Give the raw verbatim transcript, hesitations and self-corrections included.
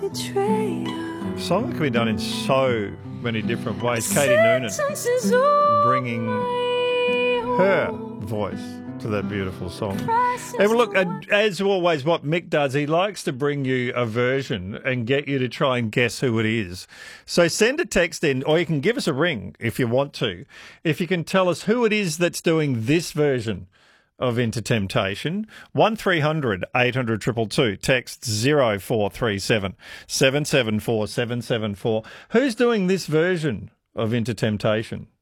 Song that can be done in so many different ways. Katie Noonan bringing her voice to that beautiful song. Hey, well, look, as always, what Mick does, he likes to bring you a version and get you to try and guess who it is. So send a text in, or you can give us a ring if you want to, if you can tell us who it is that's doing this version of Into Temptation. one three hundred eight hundred two two two. Text zero four three seven seven seven four seven seven four. Who's doing this version of Into Temptation?